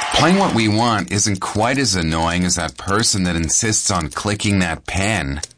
Playing what we want isn't quite as annoying as that person that insists on clicking that pen.